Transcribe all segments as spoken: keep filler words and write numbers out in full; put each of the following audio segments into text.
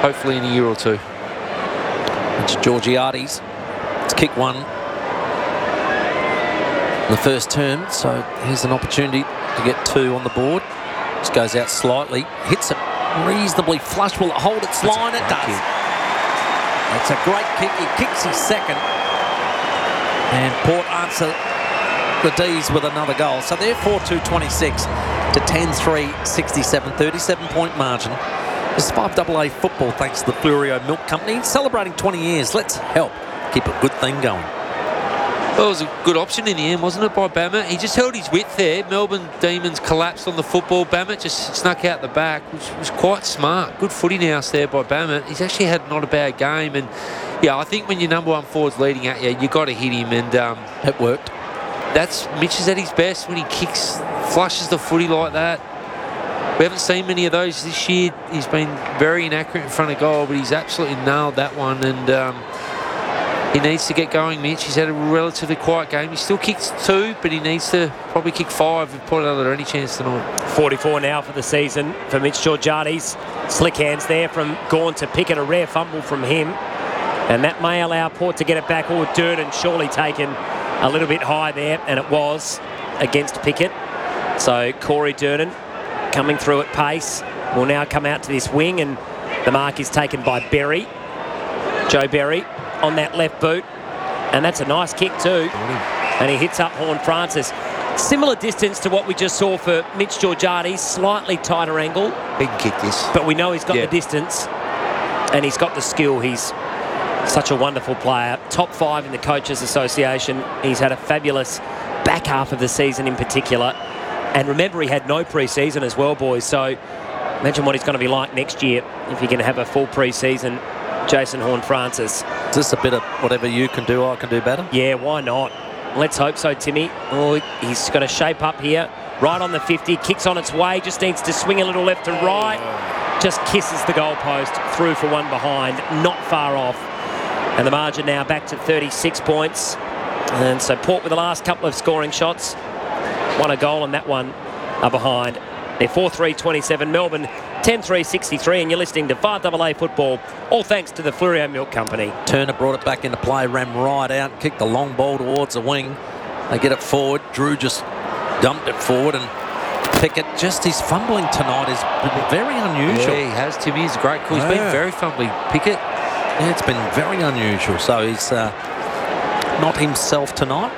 hopefully in a year or two. It's Georgiades. It's kick one in the first term, so here's an opportunity to get two on the board. Just goes out slightly, hits it reasonably flush. Will it hold its line? It does. It's a great kick. He kicks his second, and Port answer the D's with another goal. So they're four two twenty-six to ten three sixty-seven, thirty-seven point margin. This is five A A football thanks to the Flurio Milk Company, celebrating twenty years. Let's help keep a good thing going. Well, it was a good option in the end, wasn't it, by Bamut? He just held his width there. Melbourne Demons collapsed on the football. Bamut just snuck out the back, which was quite smart. Good footy now there by Bamut. He's actually had not a bad game. And, yeah, I think when your number one forward's leading at you, you got to hit him. And um, it worked. That's Mitch is at his best when he kicks, flushes the footy like that. We haven't seen many of those this year. He's been very inaccurate in front of goal, but he's absolutely nailed that one. And um, he needs to get going, Mitch. He's had a relatively quiet game. He still kicks two, but he needs to probably kick five if Port Adelaide are any chance tonight. forty-four now for the season for Mitch Georgiades. Slick hands there from Gawn to Pickett. A rare fumble from him. And that may allow Port to get it back. Or Durden surely taken a little bit high there, and it was against Pickett. So Corey Durden coming through at pace will now come out to this wing, and the mark is taken by Berry. Joe Berry on that left boot, and that's a nice kick too. And he hits up Horne-Francis. Similar distance to what we just saw for Mitch Georgiades, slightly tighter angle. Big kick this. But we know he's got yeah. the distance, and he's got the skill. He's such a wonderful player. Top five in the Coaches Association. He's had a fabulous back half of the season in particular. And remember, he had no pre-season as well, boys. So imagine what he's going to be like next year if he can have a full pre-season. Jason Horne-Francis. Is this a bit of whatever you can do, I can do better? Yeah, why not? Let's hope so, Timmy. Oh, he's going to shape up here. Right on the fifty, kicks on its way, just needs to swing a little left to right. Just kisses the goalpost, through for one behind, not far off. And the margin now back to thirty-six points. And so Port with the last couple of scoring shots. Won a goal and that one are behind. They're four three twenty-seven. Melbourne ten three sixty-three, and you're listening to five A A football, all thanks to the Flurio Milk Company. Turner brought it back into play, ran right out, and kicked the long ball towards the wing. They get it forward. Drew just dumped it forward, and Pickett, just his fumbling tonight is very unusual. Yeah, he has, Timmy. He's a great call. He's yeah. been very fumbly. Pickett. Yeah, it's been very unusual. So he's uh, not himself tonight.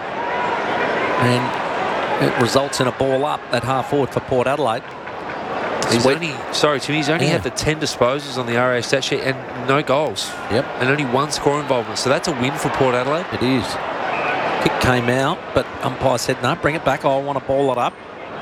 And it results in a ball up at half forward for Port Adelaide. He's only, sorry, Timmy, he's only yeah. had the ten disposals on the R A S stat sheet and no goals. Yep. And only one score involvement. So that's a win for Port Adelaide. It is. Kick came out, but umpire said, no, bring it back. I want to ball it up.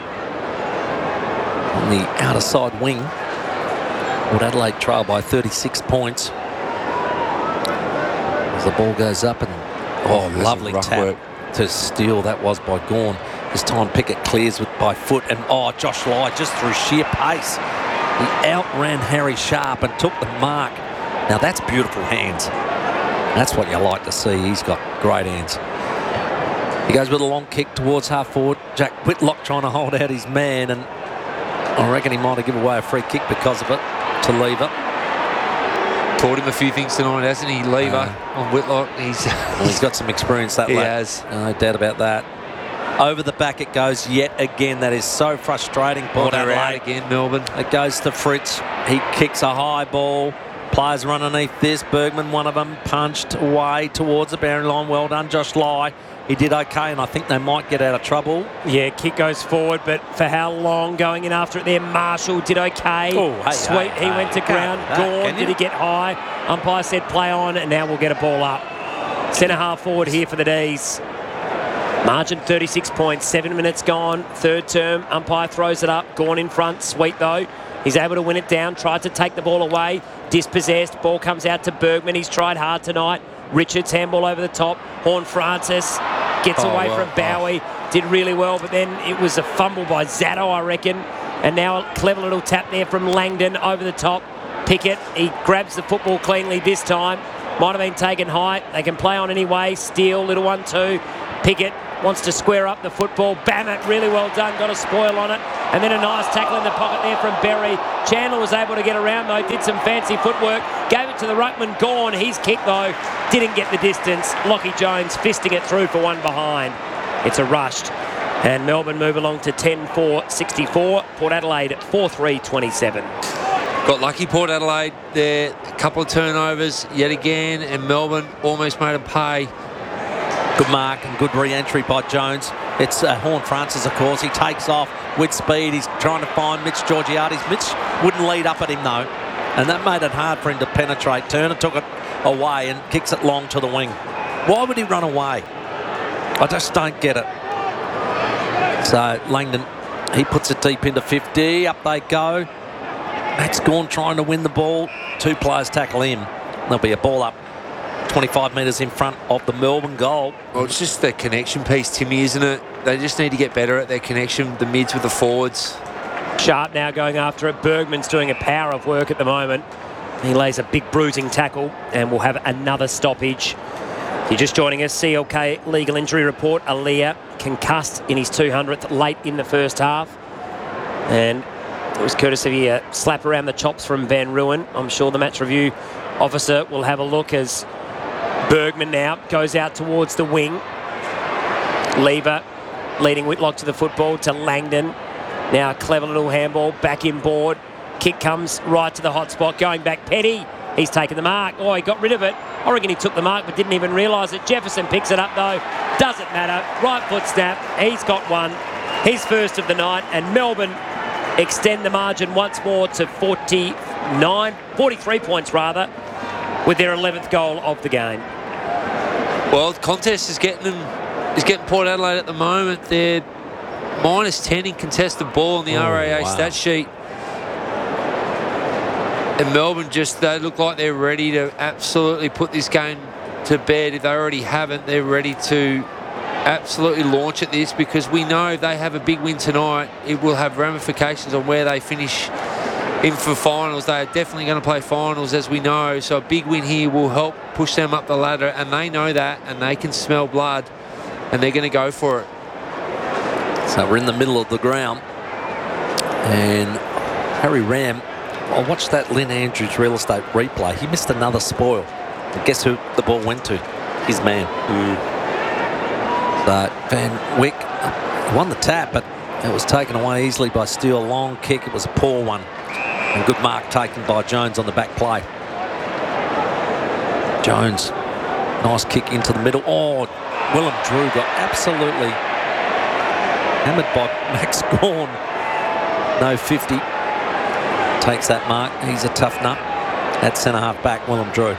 On the outer side wing, Port Adelaide trail by thirty-six points. As the ball goes up, and oh, oh lovely tap work. to steal. That was by Gawn. This time Pickett clears with by foot, and oh, Josh Lai just through sheer pace. He outran Harry Sharp and took the mark. Now that's beautiful hands. That's what you like to see. He's got great hands. He goes with a long kick towards half forward. Jack Whitlock trying to hold out his man, and I reckon he might have given away a free kick because of it to Lever. Taught him a few things tonight, hasn't he? Lever uh, on Whitlock. He's well, he's got some experience, that he lad. has. No doubt about that. Over the back it goes yet again. That is so frustrating. Port Adelaide Adelaide again, Melbourne. It goes to Fritz. He kicks a high ball. Players run underneath this. Bergman, one of them, punched away towards the boundary line. Well done, Josh Lai. He did okay, and I think they might get out of trouble. Yeah, kick goes forward, but for how long going in after it there? Marshall did okay. Oh, hey, Sweet, hey, he hey, went to ground. that, Gawn, did he get high? Umpire said play on, and now we'll get a ball up. Centre half forward here for the D's. Margin thirty-six points, seven minutes gone. Third term, umpire throws it up. Gawn in front, Sweet though. He's able to win it down, tried to take the ball away. Dispossessed, ball comes out to Bergman. He's tried hard tonight. Richards, handball over the top. Horne-Francis gets oh, away well, from Bowie. Oh. Did really well, but then it was a fumble by Zatto, I reckon. And now a clever little tap there from Langdon over the top. Pickett, he grabs the football cleanly this time. Might have been taken high. They can play on anyway. Steele, little one, two. Pickett wants to square up the football. Bamut, really well done. Got a spoil on it. And then a nice tackle in the pocket there from Berry. Chandler was able to get around though, did some fancy footwork, gave it to the ruckman, Gawn. His kick though didn't get the distance. Lockie Jones fisting it through for one behind. It's a rushed. And Melbourne move along to ten four sixty-four. Port Adelaide four three twenty-seven. Got lucky Port Adelaide there. A couple of turnovers yet again, and Melbourne almost made them pay. Good mark and good re-entry by Jones. It's uh, Horne-Francis, of course. He takes off with speed. He's trying to find Mitch Georgiades. Mitch wouldn't lead up at him, though, and that made it hard for him to penetrate. Turner took it away and kicks it long to the wing. Why would he run away? I just don't get it. So Langdon, he puts it deep into fifty. Up they go. Max Gawn trying to win the ball. Two players tackle him. There'll be a ball up twenty-five metres in front of the Melbourne goal. Well, it's just the connection piece, Timmy, isn't it? They just need to get better at their connection, the mids with the forwards. Sharp now going after it. Bergman's doing a power of work at the moment. He lays a big bruising tackle and we'll have another stoppage. If you're just joining us, C L K legal injury report. Aaliyah concussed in his two hundredth late in the first half. And it was courtesy of a slap around the chops from Van Ruin. I'm sure the match review officer will have a look as Bergman now goes out towards the wing. Lever leading Whitlock to the football to Langdon. Now a clever little handball back inboard. Kick comes right to the hot spot. Going back, Petty. He's taken the mark. Oh, he got rid of it. I reckon he took the mark but didn't even realise it. Jefferson picks it up though. Doesn't matter. Right foot snap. He's got one. His first of the night. And Melbourne extend the margin once more to forty-nine, forty-three points rather, with their eleventh goal of the game. Well, the contest is getting them, is getting Port Adelaide at the moment. They're minus ten in contested ball on the Oh, R A A wow. stat sheet. And Melbourne just, they look like they're ready to absolutely put this game to bed. If they already haven't, they're ready to absolutely launch at this, because we know if they have a big win tonight, it will have ramifications on where they finish in for finals. They are definitely going to play finals, as we know, so a big win here will help push them up the ladder, and they know that, and they can smell blood, and they're going to go for it. So we're in the middle of the ground, and Harry Ram, I watched that Lynn Andrews real estate replay. He missed another spoil. And guess who the ball went to? His man. Mm. So Van Wyck won the tap, but it was taken away easily by Steele. Long kick. It was a poor one. And good mark taken by Jones on the back play. Jones, nice kick into the middle. Oh, Willem Drew got absolutely hammered by Max Gawn. No fifty. Takes that mark. He's a tough nut. At centre half back, Willem Drew.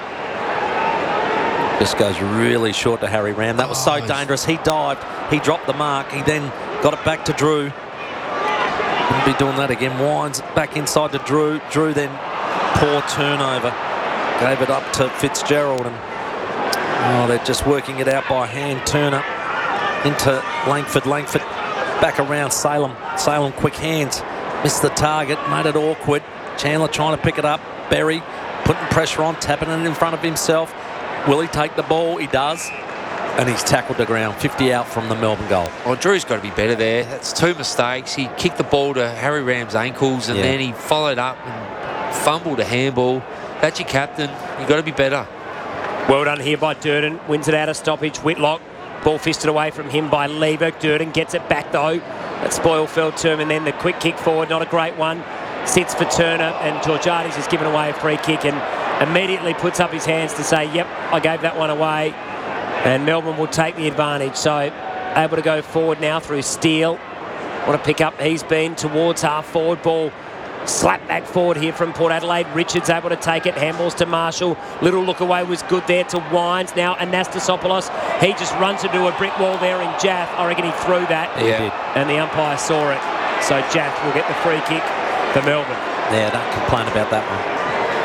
Just goes really short to Harry Ram. That was so Oh, dangerous. He dived. He dropped the mark. He then got it back to Drew. Wouldn't be doing that again. Winds back inside to Drew. Drew then poor turnover. Gave it up to Fitzgerald. And oh, they're just working it out by hand. Turner into Langford. Langford back around Salem. Salem quick hands. Missed the target. Made it awkward. Chandler trying to pick it up. Berry putting pressure on. Tapping it in front of himself. Will he take the ball? He does. And he's tackled the ground. fifty out from the Melbourne goal. Well, Drew's got to be better there. That's two mistakes. He kicked the ball to Harry Ram's ankles, and Yeah. then he followed up and fumbled a handball. That's your captain. You've got to be better. Well done here by Durden. Wins it out of stoppage. Whitlock. Ball fisted away from him by Lever. Durden gets it back though. That spoil fell to him, and then the quick kick forward. Not a great one. Sits for Turner, and Georgiades has given away a free kick and immediately puts up his hands to say, yep, I gave that one away. And Melbourne will take the advantage. So able to go forward now through Steele. What a pick up he's been towards half forward. Ball slap back forward here from Port Adelaide. Richards able to take it. Handballs to Marshall. Little look away was good there to Wines. Now Anastasopoulos. He just runs into a brick wall there in Jaff. I reckon he threw that. Yeah. And the umpire saw it. So Jaff will get the free kick for Melbourne. Yeah, don't complain about that one.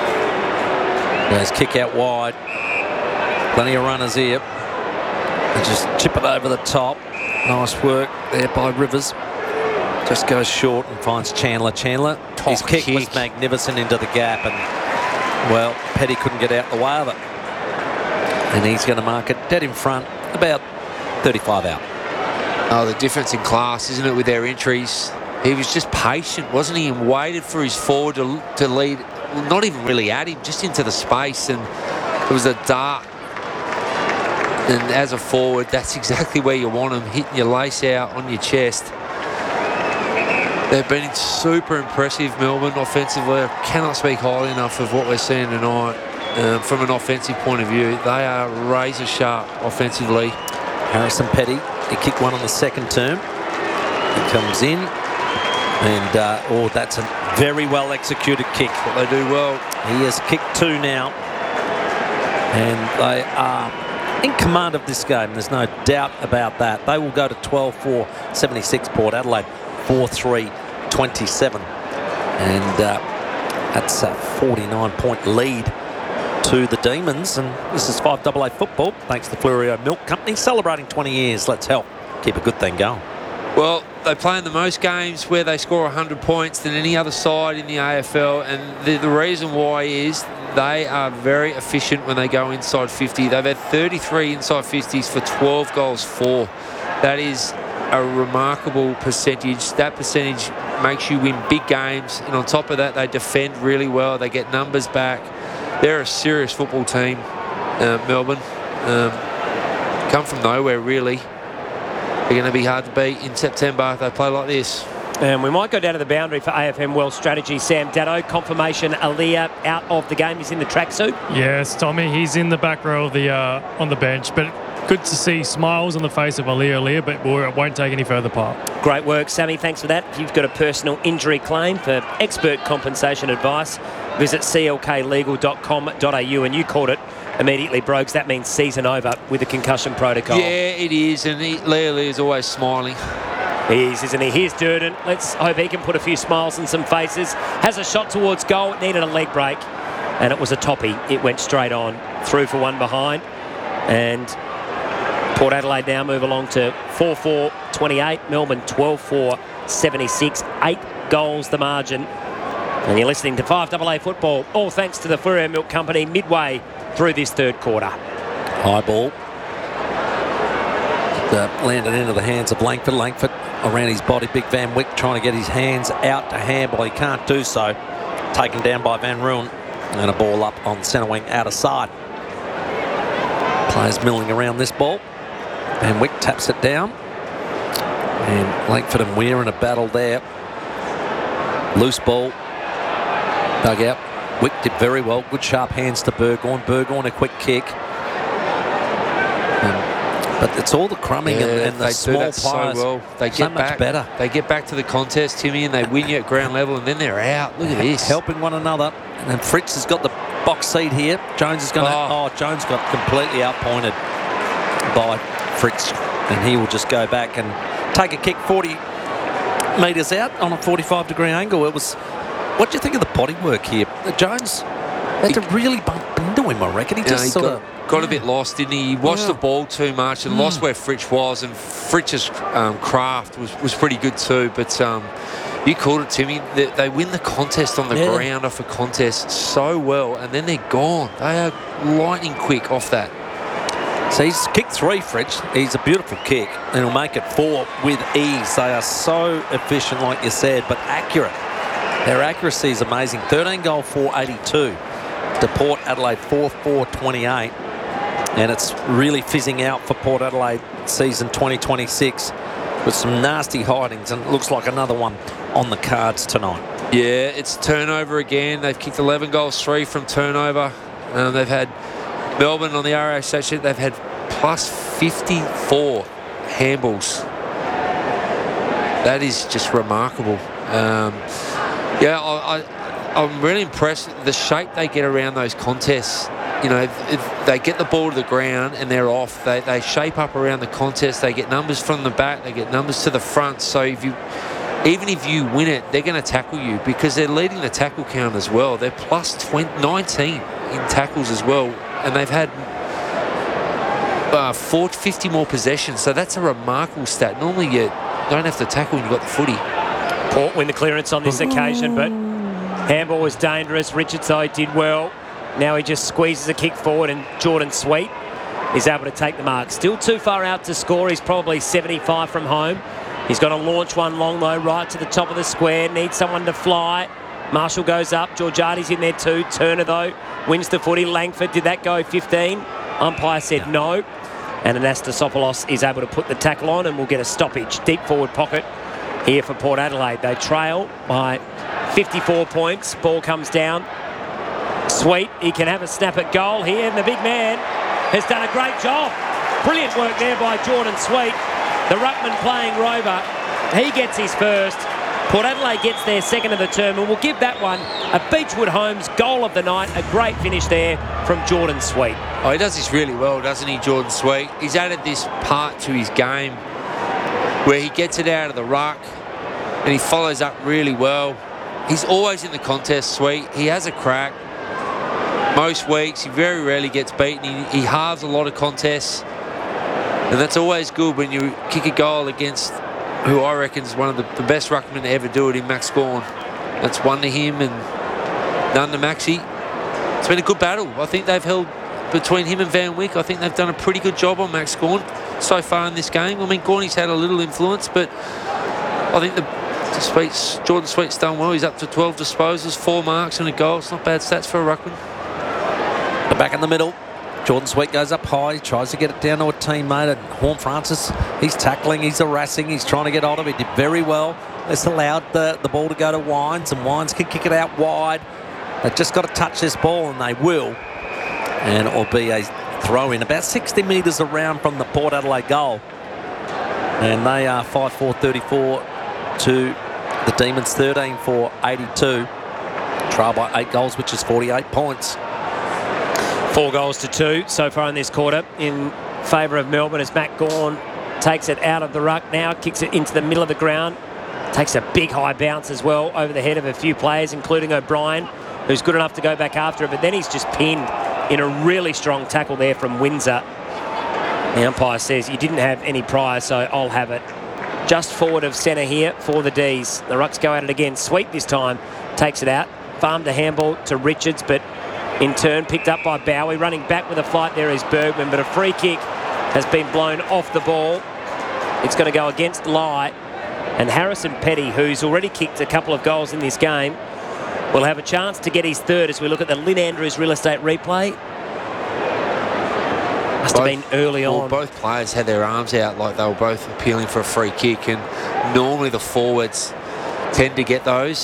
There's kick out wide. Plenty of runners here. And just chip it over the top. Nice work there by Rivers. Just goes short and finds Chandler. Chandler, his kick, kick. was magnificent into the gap, and well, Petty couldn't get out the way of it. And he's going to mark it dead in front, about thirty-five out. Oh, the difference in class, isn't it, with their entries? he was just patient, wasn't he? And waited for his forward to, to lead, not even really at him, just into the space. And it was a dart. And as a forward, that's exactly where you want him, hitting your lace out on your chest. They've been super impressive, Melbourne, offensively. I cannot speak highly enough of what we're seeing tonight. Um, from an offensive point of view, they are razor sharp offensively. Harrison Petty, he kicked one on the second term. He comes in, and uh, oh, that's a very well executed kick. What they do well. He has kicked two now, and they are in command of this game. There's no doubt about that. They will go to twelve four seventy-six Port Adelaide, four three twenty-seven, and uh, that's a forty-nine point lead to the Demons. And this is five A A football, thanks to Fleurieu Milk Company, celebrating twenty years. Let's help keep a good thing going. Well, they play in the most games where they score one hundred points than any other side in the A F L, and the, the reason why is they are very efficient when they go inside fifty. They've had thirty-three inside fifties for twelve goals for. That is a remarkable percentage. That percentage makes you win big games, and on top of that, they defend really well. They get numbers back. They're a serious football team, uh, Melbourne. Um, come from nowhere, really. They're going to be hard to beat in September if they play like this. And we might go down to the boundary for A F M Wealth Strategy. Sam Dado, confirmation Aaliyah out of the game. He's in the tracksuit. Yes, Tommy, he's in the back row of the uh, on the bench, but good to see smiles on the face of Aaliyah Aaliyah, but it won't take any further part. Great work, Sammy. Thanks for that. If you've got a personal injury claim for expert compensation advice, visit c l k legal dot com dot a u, and you caught it immediately, Brogues. That means season over with the concussion protocol. Yeah, it is, and he, Leah Lee is always smiling. He is, isn't he? Here's Durden. Let's hope he can put a few smiles on some faces. Has a shot towards goal. It needed a leg break, and it was a toppy. It went straight on. Through for one behind. And Port Adelaide now move along to four four twenty-eight. Melbourne twelve four seventy-six. Eight goals the margin. And you're listening to five A A football, all thanks to the Fleurieu Milk Company, midway through this third quarter. High ball. Uh, landed into the hands of Langford. Langford around his body. Big Van Wyck trying to get his hands out to handball. He can't do so. Taken down by Van Ruin. And a ball up on centre wing outer side. Players milling around this ball. Van Wyck taps it down. And Langford and Weir in a battle there. Loose ball. Dug out. Wick did very well. Good sharp hands to Burgoyne. Burgoyne a quick kick. Um, but it's all the crumbing yeah, and, and the they small do that players. so well. They so get much back, better. They get back to the contest, Timmy, and they win you at ground level, and then they're out. Look at this. Helping one another. And then Fritz has got the box seat here. Jones is going to... Oh. Oh, Jones got completely outpointed by Fritz. And he will just go back and take a kick forty metres out on a forty-five degree angle. It was... What do you think of the body work here? Jones had to really bump into him, I reckon. He You just know, he sort got, of... got a bit lost, didn't he? He watched Yeah. the ball too much and Mm. lost where Fritz was, and Fritz's um, craft was, was pretty good too. But um, you called it, Timmy. They, they win the contest on the Yeah. ground off a contest so well, and then they're gone. They are lightning quick off that. So he's kicked three, Fritz. He's a beautiful kick, and he'll make it four with ease. They are so efficient, like you said, but accurate. Their accuracy is amazing. thirteen goal, four eighty-two. To Port Adelaide, four four twenty-eight. And it's really fizzing out for Port Adelaide season twenty twenty-six with some nasty hidings, and it looks like another one on the cards tonight. Yeah, it's turnover again. They've kicked eleven goals, three from turnover. Um, they've had Melbourne on the R A stat sheet. They've had plus fifty-four handballs. That is just remarkable. Um, yeah, I, I, I'm really impressed with the shape they get around those contests. You know, if, if they get the ball to the ground and they're off, they, they shape up around the contest. They get numbers from the back. They get numbers to the front. So if you, even if you win it, they're going to tackle you because they're leading the tackle count as well. They're plus twenty, nineteen in tackles as well. And they've had uh, four, fifty more possessions. So that's a remarkable stat. Normally you don't have to tackle when you've got the footy. Port win the clearance on this occasion, but handball was dangerous. Richards, though, did well. Now he just squeezes a kick forward, and Jordan Sweet is able to take the mark. Still too far out to score. He's probably seventy-five from home. He's going to launch one long, though, right to the top of the square. Needs someone to fly. Marshall goes up. Georgiades in there too. Turner, though, wins the footy. Langford, did that go fifteen? Umpire said yeah. no. And Anastasopoulos is able to put the tackle on and we'll get a stoppage. Deep forward pocket here for Port Adelaide. They trail by fifty-four points. Ball comes down. Sweet, he can have a snap at goal here, and the big man has done a great job. Brilliant work there by Jordan Sweet. The ruckman playing Rover. He gets his first. Port Adelaide gets their second of the term, and we'll give that one a Beechwood Homes goal of the night. A great finish there from Jordan Sweet. Oh, he does this really well, doesn't he, Jordan Sweet? He's added this part to his game where he gets it out of the ruck and he follows up really well. He's always in the contest, Sweet. He has a crack. Most weeks, he very rarely gets beaten. He, he halves a lot of contests. And that's always good when you kick a goal against who I reckon is one of the, the best ruckmen to ever do it in Max Gawn. That's one to him and none to Maxi. It's been a good battle. I think they've held between him and Van Wyck. I think they've done a pretty good job on Max Gawn so far in this game. I mean, Gawny's had a little influence, but I think the, the Sweet's, Jordan Sweet's done well. He's up to twelve disposals, four marks and a goal. It's not bad stats for a ruckman. Back in the middle. Jordan Sweet goes up high. He tries to get it down to a teammate. And Horn Francis, he's tackling, he's harassing, he's trying to get on him. He did very well. It's allowed the, the ball to go to Wines, and Wines can kick it out wide. They've just got to touch this ball, and they will. And it'll be a throw in about sixty metres around from the Port Adelaide goal. And they are five four thirty-four to the Demons thirteen for eighty-two. Trail by eight goals, which is forty-eight points. Four goals to two so far in this quarter in favour of Melbourne as Matt Gawn takes it out of the ruck now, kicks it into the middle of the ground. Takes a big high bounce as well over the head of a few players, including O'Brien, who's good enough to go back after it. But then he's just pinned in a really strong tackle there from Windsor. The umpire says, you didn't have any prior, so I'll have it. Just forward of centre here for the D's. The rucks go at it again. Sweet this time takes it out. Farmed a handball to Richards, but in turn picked up by Bowie. Running back with a flight there is Bergman, but a free kick has been blown off the ball. It's going to go against Lai. And Harrison Petty, who's already kicked a couple of goals in this game, will have a chance to get his third as we look at the Lynn Andrews real estate replay. Must both, have been early well, on. Both players had their arms out like they were both appealing for a free kick, and normally the forwards tend to get those.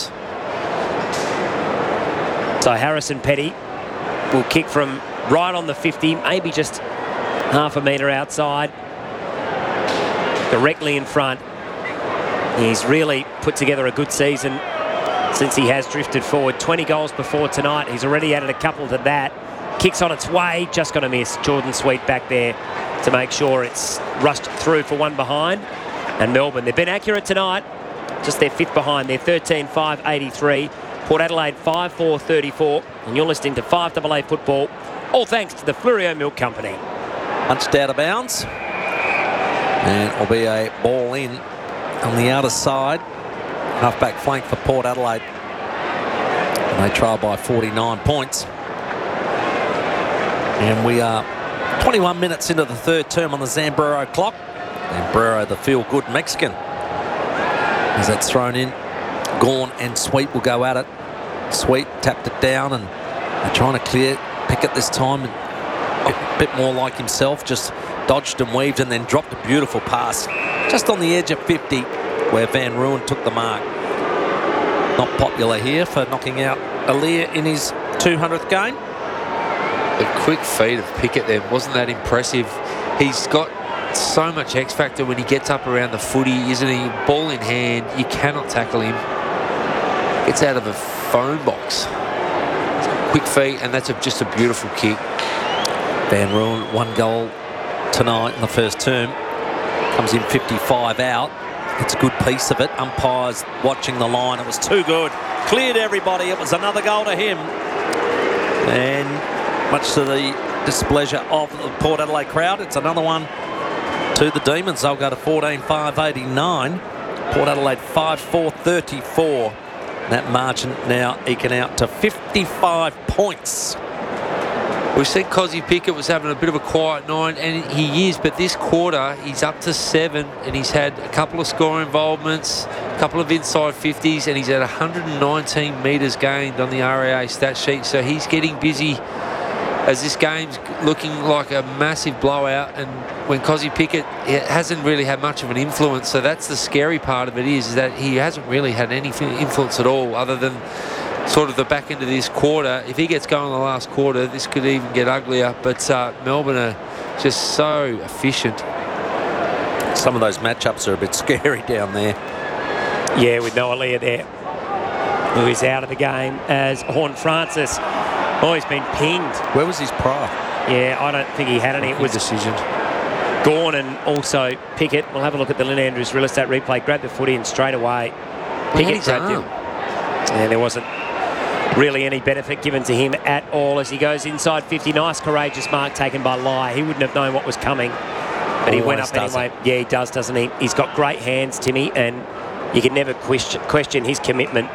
So Harrison Petty will kick from right on the fifty, maybe just half a metre outside, directly in front. He's really put together a good season since he has drifted forward. twenty goals before tonight. He's already added a couple to that. Kicks on its way, just going to miss. Jordan Sweet back there to make sure it's rushed through for one behind. And Melbourne, they've been accurate tonight. Just their fifth behind. They're thirteen five eighty-three. Port Adelaide five four thirty-four. And you're listening to five A A Football. All thanks to the Fleurieu Milk Company. Punched out of bounds. And it'll be a ball in on the outer side. Half-back flank for Port Adelaide. And they trail by forty-nine points. And we are twenty-one minutes into the third term on the Zambrero clock. Zambrero, the feel-good Mexican. As that's thrown in, Gawn and Sweet will go at it. Sweet tapped it down and they're trying to clear Pickett this time. A bit more like himself, just dodged and weaved and then dropped a beautiful pass. Just on the edge of fifty, where Van Ruin took the mark. Not popular here for knocking out Aliir in his two hundredth game. The quick feed of Pickett there, wasn't that impressive? He's got so much X factor when he gets up around the footy, isn't he? Ball in hand, you cannot tackle him. Gets out of a phone box. Quick feet, and that's a, just a beautiful kick. Van Ruin, one goal tonight in the first term. Comes in fifty-five out. It's a good piece of it. Umpires watching the line. It was too good. Cleared everybody. It was another goal to him. And much to the displeasure of the Port Adelaide crowd, it's another one to the Demons. They'll go to fourteen five eighty-nine. Port Adelaide five four thirty-four. That margin now eking out to fifty-five points. We said Cozzy Pickett was having a bit of a quiet night, and he is, but this quarter he's up to seven, and he's had a couple of score involvements, a couple of inside fifties, and he's at one hundred nineteen metres gained on the R A A stat sheet, so he's getting busy as this game's looking like a massive blowout, and when Cozzy Pickett hasn't really had much of an influence, so that's the scary part of it is, is that he hasn't really had any influence at all other than sort of the back end of this quarter. If he gets going in the last quarter, this could even get uglier, but uh, Melbourne are just so efficient. Some of those matchups are a bit scary down there. Yeah, with Noah Leah there, who is out of the game as Horne-Francis. Oh, he's been pinged. Where was his prior? Yeah, I don't think he had any. It was decision. Gawn and also Pickett. We'll have a look at the Lynn Andrews real estate replay. Grabbed the footy and straight away Pickett grabbed him. And there wasn't really any benefit given to him at all as he goes inside fifty. Nice, courageous mark taken by Lai. He wouldn't have known what was coming, but he went up anyway. Yeah, he does, doesn't he? He's got great hands, Timmy, and you can never question, question his commitment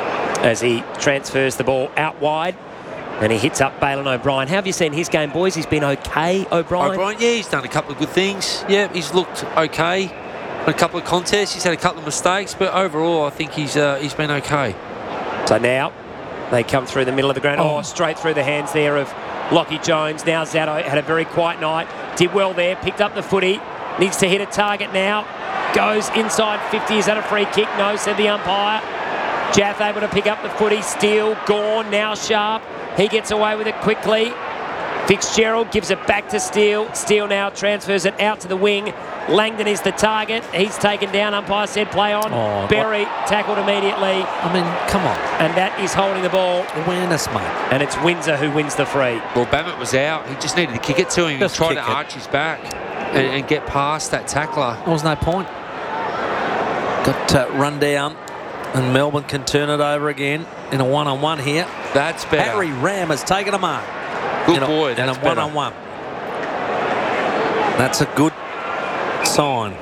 as he transfers the ball out wide. And he hits up Bailyn O'Brien. How have you seen his game, boys? He's been okay, O'Brien? O'Brien, yeah, he's done a couple of good things. Yeah, he's looked okay. A couple of contests, he's had a couple of mistakes, but overall, I think he's uh, he's been okay. So now they come through the middle of the ground. Oh, oh straight through the hands there of Lockie Jones. Now Zatto had a very quiet night. Did well there, picked up the footy. Needs to hit a target now. Goes inside fifty. Is that a free kick? No, said the umpire. Jaff able to pick up the footy. Steele, Gawn, now Sharp. He gets away with it quickly. Fitzgerald gives it back to Steele. Steele now transfers it out to the wing. Langdon is the target. He's taken down. Umpire said play on. Oh, Berry what? Tackled immediately. I mean, come on. And that is holding the ball. Awareness, mate. And it's Windsor who wins the free. Well, Bammett was out. He just needed to kick it to him. Just he tried to it. arch his back and, and get past that tackler. There was no point. Got uh, run down. And Melbourne can turn it over again in a one-on-one here. That's better. Harry Ram has taken a mark. Good in a, boy. In that's a one-on-one. That's a good sign.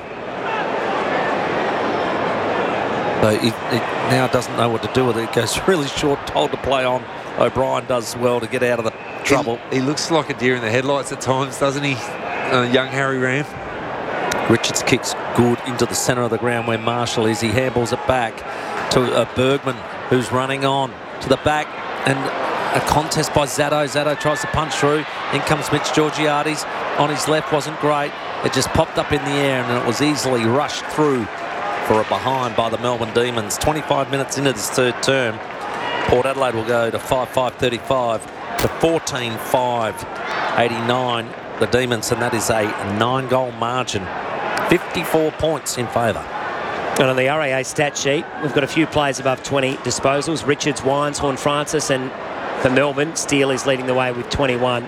So he, he now doesn't know what to do with it. It goes really short, told to play on. O'Brien does well to get out of the trouble. He, he looks like a deer in the headlights at times, doesn't he? Uh, young Harry Ram. Richards kicks good into the centre of the ground where Marshall is. He handballs it back to uh, Bergman, who's running on to the back, and a contest by Zatto. Zatto tries to punch through. In comes Mitch Georgiades. On his left wasn't great. It just popped up in the air, and it was easily rushed through for a behind by the Melbourne Demons. twenty-five minutes into this third term. Port Adelaide will go to five five thirty-five to fourteen five eighty-nine. The Demons, and that is a nine-goal margin. fifty-four points in favour. And on the R A A stat sheet, we've got a few players above twenty disposals. Richards, Wines, Horne-Francis, and for Melbourne, Steele is leading the way with twenty-one.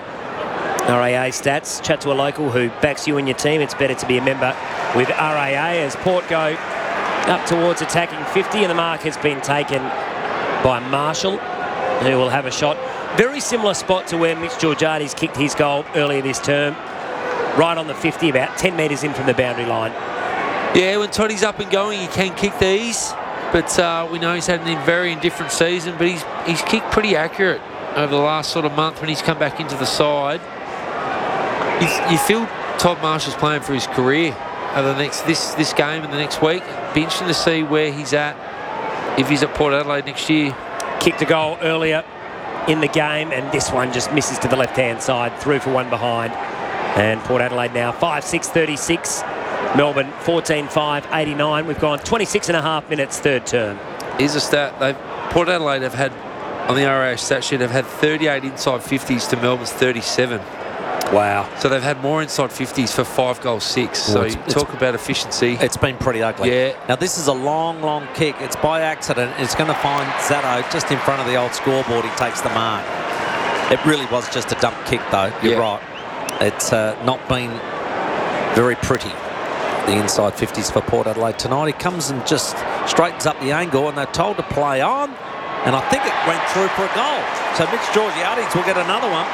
R A A stats. Chat to a local who backs you and your team. It's better to be a member with R A A as Port go up towards attacking fifty, and the mark has been taken by Marshall, who will have a shot. Very similar spot to where Mitch Georgiades kicked his goal earlier this term. Right on the fifty, about ten metres in from the boundary line. Yeah, when Toddy's up and going, he can kick these, but uh, we know he's had a very indifferent season, but he's he's kicked pretty accurate over the last sort of month when he's come back into the side. You, you feel Todd Marshall's playing for his career over the next this this game and the next week. Be interesting to see where he's at if he's at Port Adelaide next year. Kicked a goal earlier in the game, and this one just misses to the left-hand side, through for one behind. And Port Adelaide now five six thirty-six. Melbourne fourteen five eighty-nine. We've gone twenty-six and a half minutes third term. Here's a stat. They've, Port Adelaide have had, on the R A A stat sheet, have had thirty-eight inside fifties to Melbourne's thirty-seven. Wow. So they've had more inside fifties for five goals six. Well, so it's, you it's, talk about efficiency. It's been pretty ugly. Yeah. Now this is a long, long kick. It's by accident. It's going to find Zatto just in front of the old scoreboard. He takes the mark. It really was just a dump kick, though. You're yeah. right. It's uh, not been very pretty, the inside fifties for Port Adelaide tonight. He comes and just straightens up the angle, and they're told to play on, and I think it went through for a goal. So Mitch Georgiades will get another one.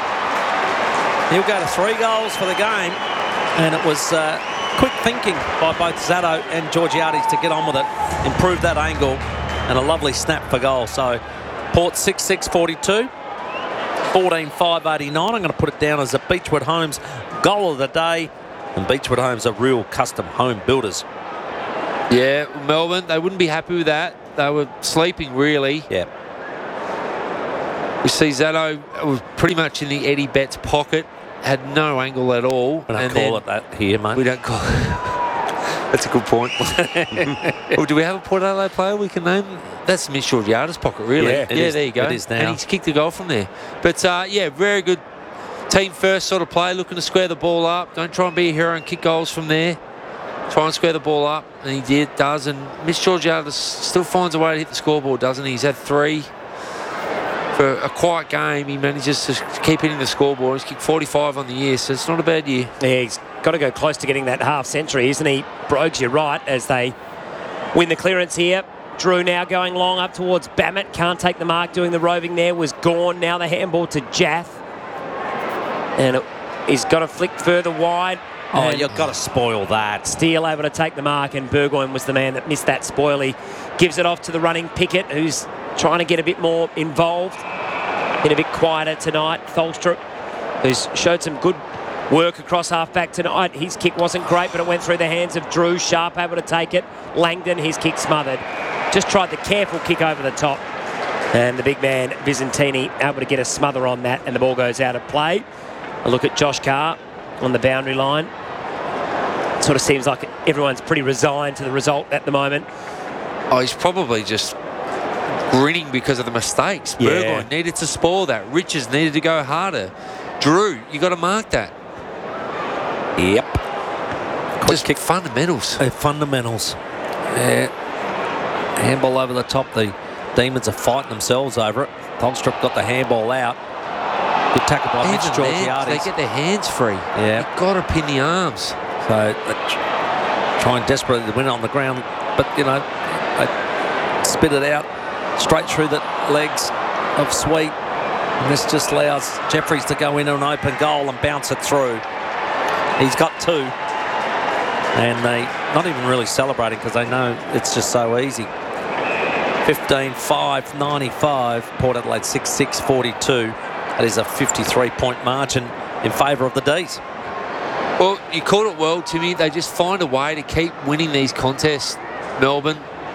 He'll go to three goals for the game, and it was uh, quick thinking by both Zatto and Georgiades to get on with it, improve that angle, and a lovely snap for goal. So Port six six forty-two. fourteen five eighty-nine. I'm going to put it down as a Beechwood Homes goal of the day. And Beechwood Homes are real custom home builders. Yeah, Melbourne, they wouldn't be happy with that. They were sleeping, really. Yeah. We see Zato was pretty much in the Eddie Betts pocket, had no angle at all. We don't and call it that here, mate. We don't call it. That's a good point. Well, do we have a Port Adelaide player we can name? That's Mitch Georgiada's pocket, really. Yeah, it yeah is- there you go. it is now. And he's kicked a goal from there. But, uh, yeah, very good team first sort of play, looking to square the ball up. Don't try and be a hero and kick goals from there. Try and square the ball up, and he did, does. And Mitch Georgiada still finds a way to hit the scoreboard, doesn't he? He's had three. For a quiet game, he manages to keep hitting the scoreboard. He's kicked forty-five on the year, so it's not a bad year. Yeah, he's got to go close to getting that half century, isn't he? Brogues, you're right, as they win the clearance here. Drew now going long up towards Bammett. Can't take the mark, doing the roving there. Was gone. Now the handball to Jaff. And it, he's got to flick further wide. Oh, And you've got to spoil that. Steele able to take the mark, and Burgoyne was the man that missed that spoil. He gives it off to the running Pickett, who's trying to get a bit more involved. Been a bit quieter tonight. Tholstrup, who's showed some good work across half-back tonight. His kick wasn't great, but it went through the hands of Drew. Sharp able to take it. Langdon, his kick smothered. Just tried the careful kick over the top. And the big man, Visentini, able to get a smother on that, and the ball goes out of play. A look at Josh Carr on the boundary line. It sort of seems like everyone's pretty resigned to the result at the moment. Oh, he's probably just grinning because of the mistakes. Yeah. Burgoyne needed to spoil that. Richards needed to go harder. Drew, you got to mark that. Yep. Just kick fundamentals. Uh, fundamentals. Yeah. Handball over the top. The Demons are fighting themselves over it. Tholstrup got the handball out. Good tackle by Mitch Even then, Georgiades. they get their hands free. Yeah. You've got to pin the arms. So uh, trying desperately to win it on the ground, but you know, they spit it out straight through the legs of Sweet. And this just allows Jeffries to go into an open goal and bounce it through. He's got two. And they not even really celebrating because they know it's just so easy. fifteen five ninety-five, Port Adelaide six six forty-two. That is a fifty-three point margin in favour of the D's. Well, you called it well, Timmy. They just find a way to keep winning these contests, Melbourne.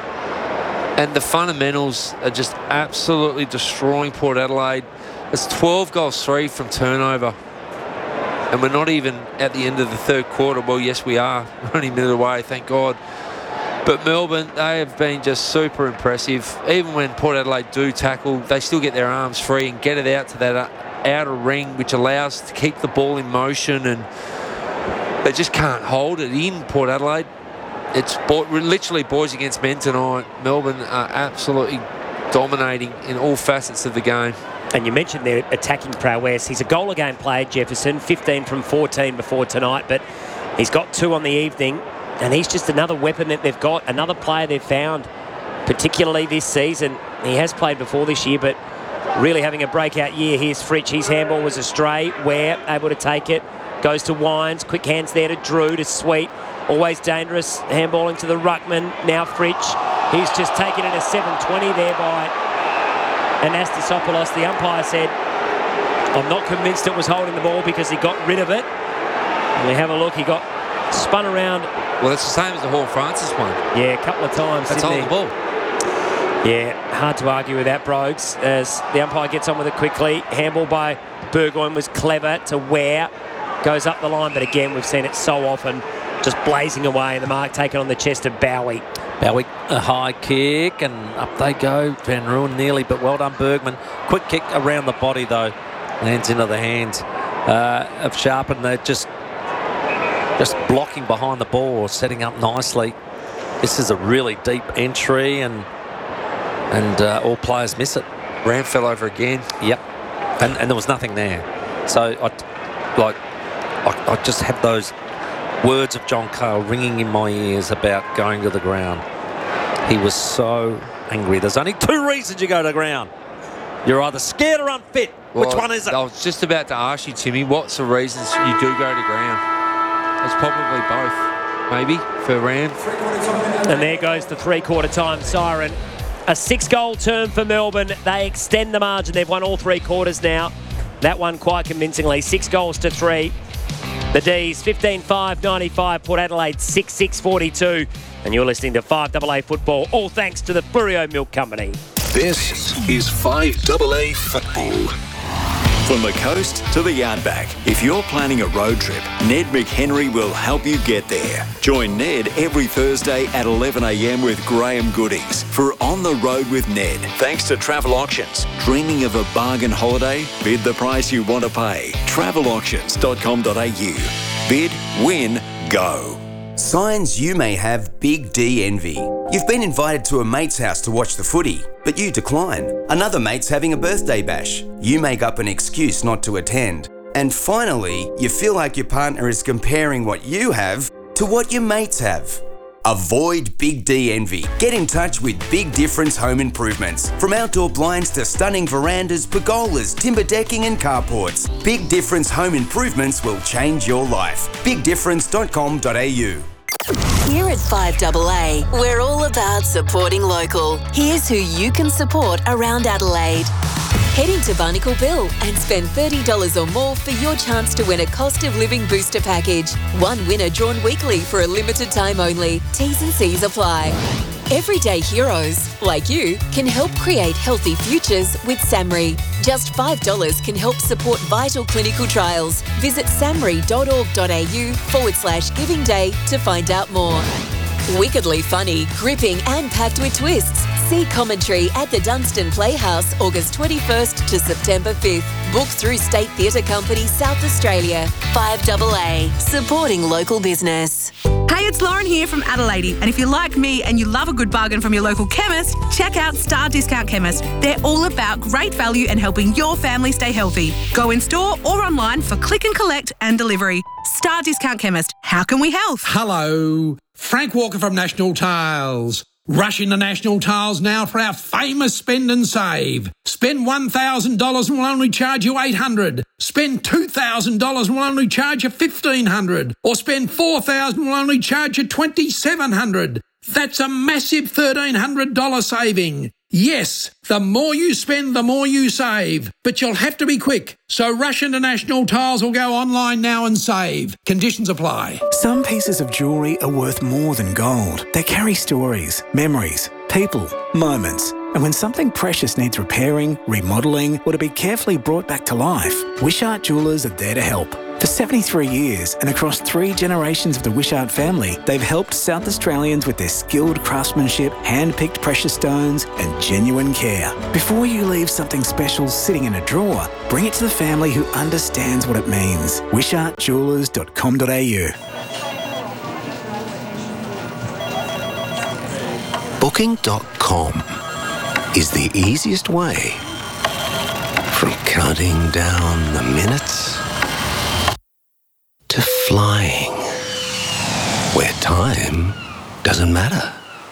And the fundamentals are just absolutely destroying Port Adelaide. It's twelve goals, three from turnover. And we're not even at the end of the third quarter. Well, yes, we are. We're only a minute away, thank God. But Melbourne, they have been just super impressive. Even when Port Adelaide do tackle, they still get their arms free and get it out to that outer ring, which allows to keep the ball in motion, and they just can't hold it in, Port Adelaide. It's bo- literally boys against men tonight. Melbourne are absolutely dominating in all facets of the game. And you mentioned their attacking prowess. He's a goal-a-game player, Jefferson, fifteen from fourteen before tonight, but he's got two on the evening, and he's just another weapon that they've got, another player they've found, particularly this season. He has played before this year, but really having a breakout year. Here's Fritsch. His handball was astray. Ware able to take it. Goes to Wines. Quick hands there to Drew, to Sweet. Always dangerous. Handballing to the ruckman. Now Fritsch. He's just taken it a seven twenty there by Anastasopoulos. The umpire said, I'm not convinced it was holding the ball because he got rid of it. And we have a look. He got spun around. Well, it's the same as the Hall Francis one. Yeah, a couple of times. That's didn't holding he? the ball. Yeah, hard to argue with that, Brogues, as the umpire gets on with it quickly. Handball by Burgoyne was clever to Ware. Goes up the line, but again, we've seen it so often, just blazing away, and the mark taken on the chest of Bowie. Bowie, a high kick, and up they go. Van Rooyen nearly, but well done, Bergman. Quick kick around the body, though. Lands into the hands uh, of Sharp, and they're just, just blocking behind the ball, setting up nicely. This is a really deep entry, and and uh, all players miss it. Ram fell over again. Yep. And, and there was nothing there. So, I, like, I, I just had those words of John Cale ringing in my ears about going to the ground. He was so angry. There's only two reasons you go to the ground. You're either scared or unfit. Well, Which one is it? I was just about to ask you, Timmy, what's the reasons you do go to ground? It's probably both, maybe, for Ram. And there goes the three-quarter time siren. A six-goal term for Melbourne. They extend the margin. They've won all three quarters now. that one quite convincingly. Six goals to three. The D's fifteen five ninety-five, Port Adelaide six six forty-two. And you're listening to five A A Football, all thanks to the Blurio Milk Company. This is five A A Football. From the coast to the outback, if you're planning a road trip, Ned McHenry will help you get there. Join Ned every Thursday at eleven a m with Graham Goodies for On the Road with Ned. Thanks to Travel Auctions. Dreaming of a bargain holiday? Bid the price you want to pay. travel auctions dot com dot a u. Bid, win, go. Signs you may have Big D envy. You've been invited to a mate's house to watch the footy, but you decline. Another mate's having a birthday bash. You make up an excuse not to attend. And finally, you feel like your partner is comparing what you have to what your mates have. Avoid Big D envy. Get in touch with Big Difference Home Improvements. From outdoor blinds to stunning verandas, pergolas, timber decking and carports, Big Difference Home Improvements will change your life. big difference dot com dot a u. Here at five A A, we're all about supporting local. Here's who you can support around Adelaide. Head into Barnacle Bill and spend thirty dollars or more for your chance to win a cost of living booster package. One winner drawn weekly for a limited time only. T's and C's apply. Everyday heroes, like you, can help create healthy futures with SAMRI. Just five dollars can help support vital clinical trials. Visit samri dot org dot a u forward slash giving day to find out more. Wickedly funny, gripping and packed with twists. See commentary at the Dunstan Playhouse August twenty-first to September fifth. Book through State Theatre Company South Australia. five A A, supporting local business. Hey, it's Lauren here from Adelaide, and if you're like me and you love a good bargain from your local chemist, check out Star Discount Chemist. They're all about great value and helping your family stay healthy. Go in store or online for click and collect and delivery. Star Discount Chemist. How can we help? Hello, Frank Walker from National Tiles. Rush into National Tiles now for our famous spend and save. Spend one thousand dollars and we'll only charge you eight hundred dollars. Spend two thousand dollars and we'll only charge you fifteen hundred dollars. Or spend four thousand dollars and we'll only charge you twenty-seven hundred dollars. That's a massive thirteen hundred dollars saving. Yes, the more you spend, the more you save. But you'll have to be quick. So rush into National Tiles or go online now and save. Conditions apply. Some pieces of jewellery are worth more than gold. They carry stories, memories, people, moments. And when something precious needs repairing, remodelling, or to be carefully brought back to life, Wishart Jewellers are there to help. For seventy-three years and across three generations of the Wishart family, they've helped South Australians with their skilled craftsmanship, hand-picked precious stones and genuine care. Before you leave something special sitting in a drawer, bring it to the family who understands what it means. wishart jewellers dot com dot a u. Booking dot com is the easiest way from counting down the minutes to flying, where time doesn't matter.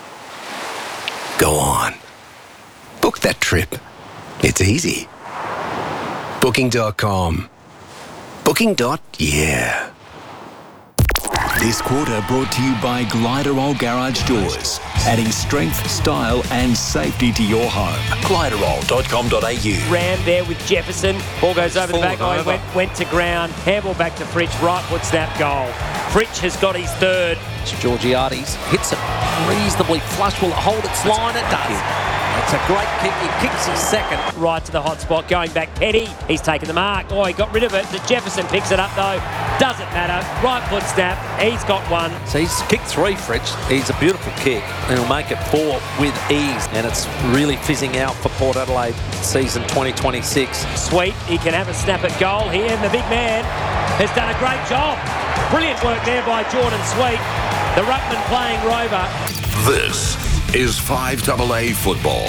Go on. Book that trip. It's easy. Booking dot com. Booking. Yeah. This quarter brought to you by Gliderol Garage Doors, adding strength, style and safety to your home. gliderol dot com dot a u. Ram there with Jefferson. Ball goes over Fallen the back line, over. went, went to ground. Handball back to Fritsch. Right foot snap goal. Fritsch has got his third. Georgiades hits it reasonably flush. Will it hold its line? It does. It's a great kick. He kicks his second. Right to the hot spot. Going back, Petty. He's taken the mark. Oh, he got rid of it. The Jefferson picks it up, though. Doesn't matter. Right foot snap. He's got one. So he's kicked three, Fritsch. He's a beautiful kick. And he'll make it four with ease. And it's really fizzing out for Port Adelaide season twenty twenty-six. Sweet. He can have a snap at goal here. And the big man has done a great job. Brilliant work there by Jordan Sweet. The ruckman playing Rover. This is five A A Football.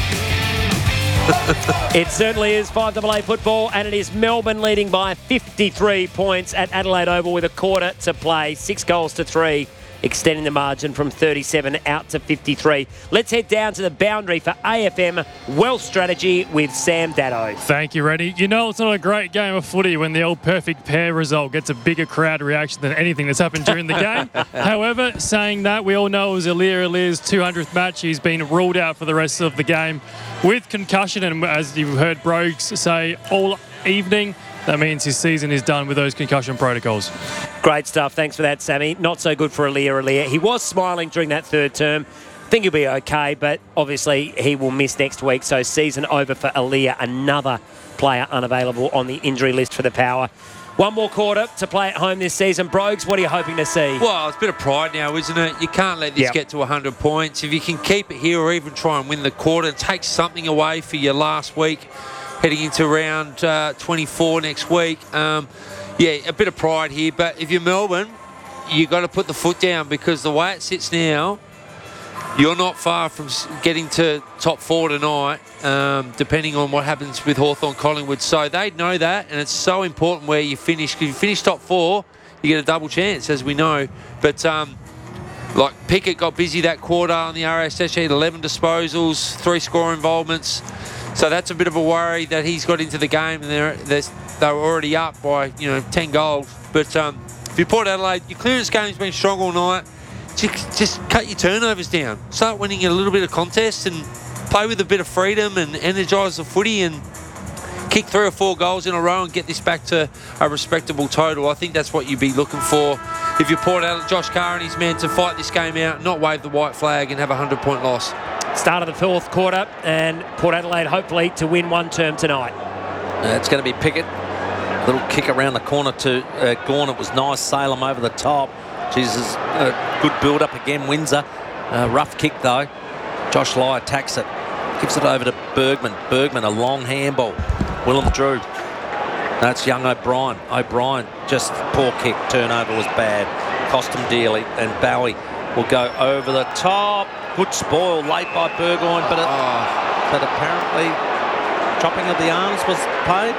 It certainly is five A A Football, and it is Melbourne leading by fifty-three points at Adelaide Oval with a quarter to play. Six goals to three, extending the margin from thirty-seven out to fifty-three. Let's head down to the boundary for A F M Wealth Strategy with Sam Daddo. Thank you, Reddy. You know it's not a great game of footy when the old perfect pair result gets a bigger crowd reaction than anything that's happened during the game. However, saying that, we all know it was Aliir Alir's two hundredth match. He's been ruled out for the rest of the game with concussion, and as you've heard Brogues say, all evening. That means his season is done with those concussion protocols. Great stuff. Thanks for that, Sammy. Not so good for Aliir Aliir. He was smiling during that third term. Think he'll be okay, but obviously he will miss next week. So season over for Aliir, another player unavailable on the injury list for the Power. One more quarter to play at home this season. Brogues, what are you hoping to see? Well, it's a bit of pride now, isn't it? You can't let this Yep. get to one hundred points. If you can keep it here or even try and win the quarter, take something away for your last week, heading into round uh, twenty-four next week. Um, yeah, a bit of pride here. But if you're Melbourne, you've got to put the foot down, because the way it sits now, you're not far from getting to top four tonight, um, depending on what happens with Hawthorn Collingwood. So they know that, and it's so important where you finish. Because if you finish top four, you get a double chance, as we know. But um, like Pickett got busy that quarter on the R S S. He had eleven disposals, three score involvements. So that's a bit of a worry that he's got into the game, and they're, they're, they were already up by you know ten goals. But um, if you Port Adelaide, your clearance game's been strong all night. Just, just cut your turnovers down. Start winning a little bit of contest and play with a bit of freedom and energise the footy and kick three or four goals in a row and get this back to a respectable total. I think that's what you'd be looking for if you're Port Adelaide, Josh Carr and his men, to fight this game out, not wave the white flag and have a hundred-point loss. Start of the fourth quarter, and Port Adelaide hopefully to win one term tonight. Uh, it's going to be Pickett. Little kick around the corner to uh, Gawn. It was nice. Salem over the top. Jesus, uh, good build-up again, Windsor. Uh, rough kick, though. Josh Lai attacks it. Gives it over to Bergman. Bergman, a long handball. Willem Drew. That's young O'Brien. O'Brien, just poor kick. Turnover was bad. Cost him dearly. And Bowie will go over the top. Good spoil late by Burgoyne, but, it, Oh. but apparently chopping of the arms was paid.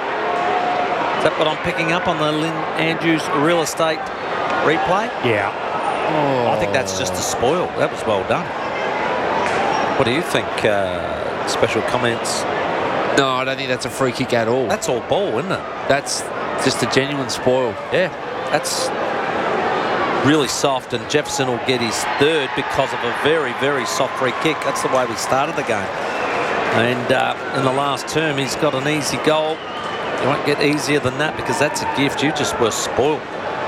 Is that what I'm picking up on the Lynn Andrews real estate replay? Yeah. I think that's just a spoil. That was well done. What do you think? Uh, special comments? No, I don't think that's a free kick at all. That's all ball, isn't it? That's just a genuine spoil. Yeah, that's really soft, and Jefferson will get his third because of a very, very soft free kick. That's the way we started the game. And uh, in the last term, he's got an easy goal. You won't get easier than that, because that's a gift. You just were spoiled.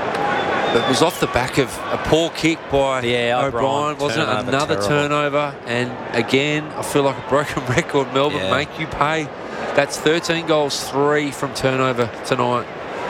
It was off the back of a poor kick by Yeah, O'Brien, O'Brien, wasn't it? turnover, Another terrible. turnover. And again, I feel like a broken record. Melbourne Yeah. make you pay. That's thirteen goals, three from turnover tonight.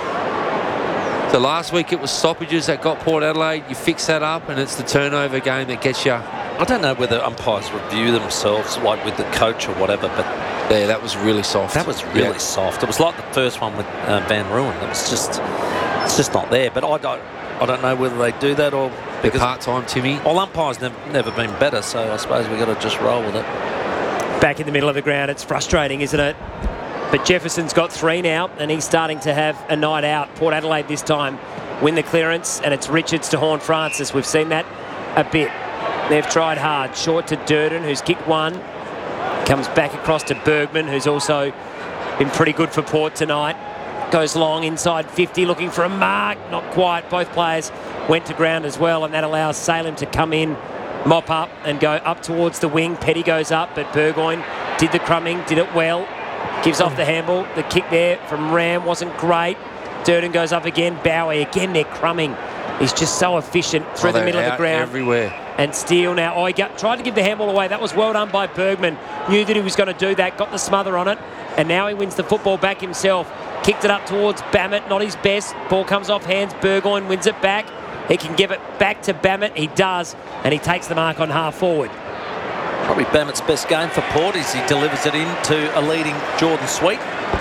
So last week it was stoppages that got Port Adelaide. You fix that up, and it's the turnover game that gets you. I don't know whether umpires review themselves, like with the coach or whatever, but Yeah, that was really soft. that was really Yeah. soft. It was like the first one with uh, Van Ruin. It was just, it's just not there. But I don't, I don't know whether they do that or They're because part-time, Timmy. all umpires never, never been better. So I suppose we got to just roll with it. Back in the middle of the ground, it's frustrating, isn't it? But Jefferson's got three now, and he's starting to have a night out. Port Adelaide this time win the clearance, and it's Richards to Horn Francis. We've seen that a bit. They've tried hard. Short to Durden, who's kicked one. Comes back across to Bergman, who's also been pretty good for Port tonight. Goes long inside fifty, looking for a mark. Not quite. Both players went to ground as well, and that allows Salem to come in, mop up, and go up towards the wing. Petty goes up, but Burgoyne did the crumbing, did it well. Gives off the handball. The kick there from Ram wasn't great. Durden goes up again. Bowie, again, they're crumbing. He's just so efficient through Oh, the they're middle of the out ground. everywhere. And Steele now, oh, he got, tried to give the handball away. That was well done by Bergman. Knew that he was going to do that, got the smother on it, and now he wins the football back himself. Kicked it up towards Bammett, not his best. Ball comes off hands, Burgoyne wins it back. He can give it back to Bammett, he does, and he takes the mark on half forward. Probably Bammett's best game for Port is he delivers it into a leading Jordan Sweet.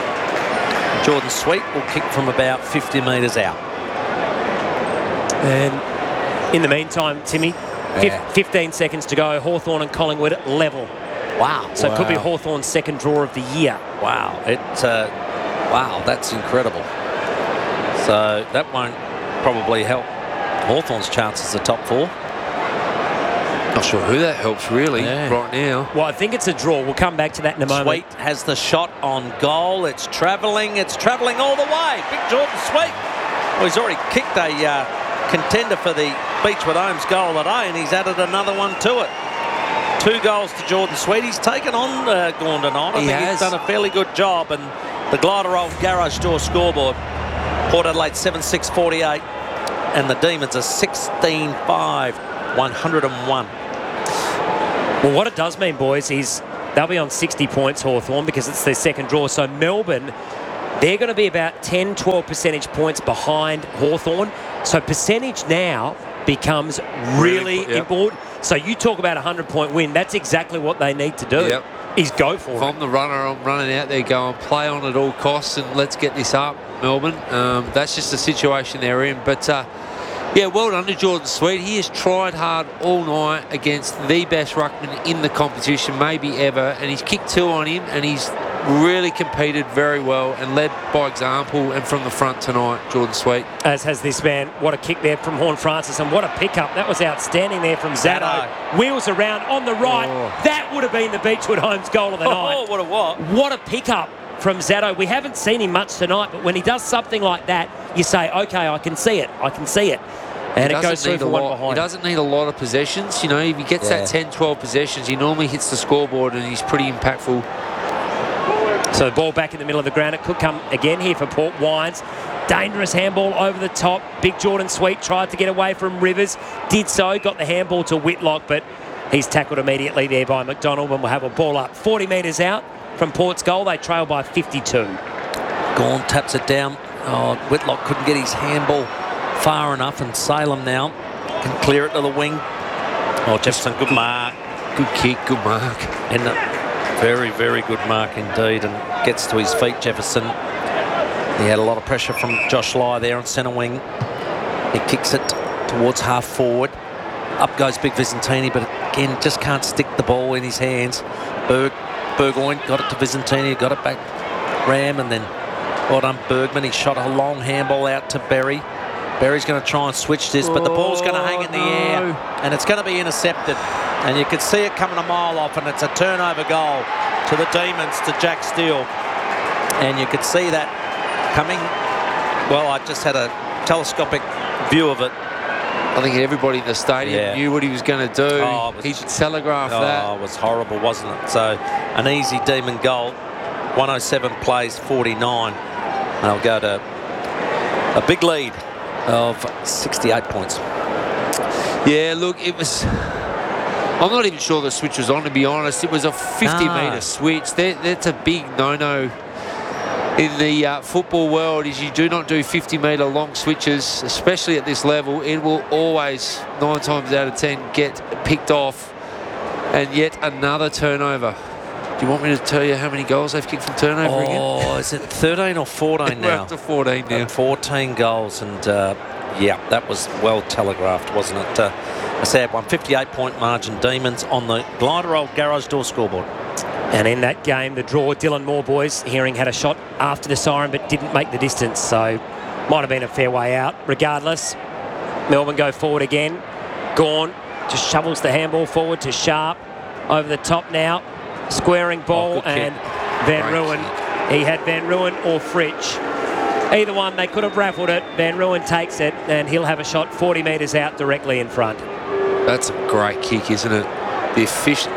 Jordan Sweet will kick from about fifty metres out. And in the meantime, Timmy, fif- Yeah. fifteen seconds to go. Hawthorn and Collingwood level. Wow. So it could be Wow. Hawthorn's second draw of the year. Wow, it, uh, wow, that's incredible. So that won't probably help Hawthorn's chances of top four. Not sure who that helps really Yeah. right now. Well, I think it's a draw. We'll come back to that in a moment. Sweet has the shot on goal. It's travelling. It's travelling all the way. Big Jordan Sweet. Well, he's already kicked a uh, contender for the Beechwood Homes goal today, and he's added another one to it. Two goals to Jordan Sweet. He's taken on uh, Gawn tonight. I He think has. he's done a fairly good job, and The Gliderol Garage Door scoreboard. Port Adelaide seven six forty-eight. And the Demons are sixteen five, one hundred and one. Well, what it does mean, boys, is they'll be on sixty points, Hawthorn, because it's their second draw. So Melbourne, they're going to be about ten, twelve percentage points behind Hawthorn. So percentage now becomes really, really yep. important. So you talk about a hundred-point win. That's exactly what they need to do. Yep. Is go for if it. I'm the runner, I'm running out there going, play on at all costs and let's get this up, Melbourne. Um, that's just the situation they're in. But, uh, yeah, well done to Jordan Sweet. He has tried hard all night against the best ruckman in the competition, maybe ever, and he's kicked two on him, and he's really competed very well and led by example and from the front tonight, Jordan Sweet. As has this man. What a kick there from Horn Francis, and what a pickup. That was outstanding there from Zatto. Wheels around on the right. Oh. That would have been the Beechwood Homes goal of the oh, night. Oh, what a what? What a pickup from Zatto. We haven't seen him much tonight, but when he does something like that, you say, okay, I can see it. I can see it. And it goes through for one behind. He doesn't need a lot of possessions. You know, if he gets yeah. that ten, twelve possessions, he normally hits the scoreboard and he's pretty impactful. So the ball back in the middle of the ground. It could come again here for Port Wines. Dangerous handball over the top. Big Jordan Sweet tried to get away from Rivers. Did so. Got the handball to Whitlock, but he's tackled immediately there by McDonald, and we'll have a ball up forty metres out from Port's goal. They trail by fifty-two. Gawn taps it down. Oh, Whitlock couldn't get his handball far enough, and Salem now can clear it to the wing. Oh, Jefferson, good mark. Good kick, good mark. And the very, very good mark indeed, and gets to his feet, Jefferson. He had a lot of pressure from Josh Lai there on centre wing. He kicks it towards half forward. Up goes Big Visentini, but again, just can't stick the ball in his hands. Berg, Burgoyne got it to Visentini, got it back Ram, and then well done Bergman. He shot a long handball out to Berry. Berry's going to try and switch this, but the ball's going to hang in the no. air, and it's going to be intercepted. And you can see it coming a mile off, and it's a turnover goal to the Demons, to Jack Steele. And you could see that coming. Well, I just had a telescopic view of it. I think everybody in the stadium yeah. knew what he was going to do. Oh, was, he telegraphed oh, that. Oh, it was horrible, wasn't it? So an easy Demon goal. one oh seven plays forty-nine. They'll go to a big lead of sixty-eight points. Yeah, look, it was... I'm not even sure the switch was on, to be honest. It was a fifty metre no. switch. That, that's a big no-no in the uh, football world, is you do not do fifty metre long switches, especially at this level. It will always, nine times out of ten, get picked off. And yet another turnover. Do you want me to tell you how many goals they've kicked from turnover oh, again? Oh, is it thirteen or fourteen now? We're up to fourteen now. And fourteen goals, and uh, yeah, that was well telegraphed, wasn't it? Uh, a sad one. fifty-eight point margin, Demons on the Gliderol Garage Door scoreboard. And in that game, the draw, Dylan Moore, boys, Hearing had a shot after the siren but didn't make the distance, so might have been a fair way out. Regardless, Melbourne go forward again. Gawn just shovels the handball forward to Sharp. Over the top now. Squaring ball, oh, and Van Great Ruin. Kick. He had Van Ruin or Fritsch. Either one, they could have raffled it. Van Ruin takes it, and he'll have a shot forty metres out directly in front. That's a great kick, isn't it? The efficient.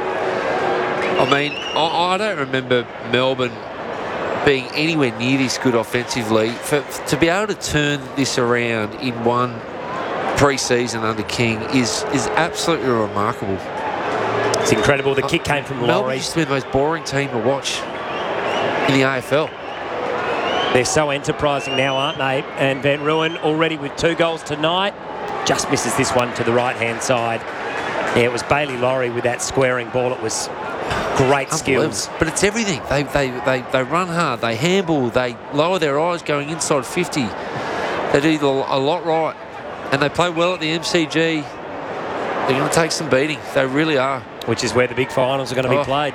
I mean, I, I don't remember Melbourne being anywhere near this good offensively. For, to be able to turn this around in one pre-season under King is is absolutely remarkable. It's incredible. The kick came from Laurie. Melbourne used to be the most boring team to watch in the A F L. They're so enterprising now, aren't they? And Van Ruin already with two goals tonight. Just misses this one to the right-hand side. Yeah, it was Bailey Laurie with that squaring ball. It was great skills. But it's everything. They, they, they, they run hard. They handball. They lower their eyes going inside fifty. They do a lot right. And they play well at the M C G. They're going to take some beating. They really are. Which is where the big finals are going to oh. be played.